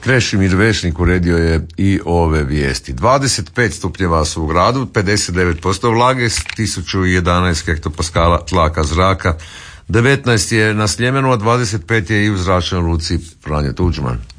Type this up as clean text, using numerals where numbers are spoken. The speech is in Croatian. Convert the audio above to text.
Krešimir Vešnik uredio je i ove vijesti. 25 stupnjeva su u gradu, 59% vlage, 1011 hektopaskala tlaka zraka, 19 je na Sljemenu, a 25 je i u zračnoj luci Franjo Tuđman.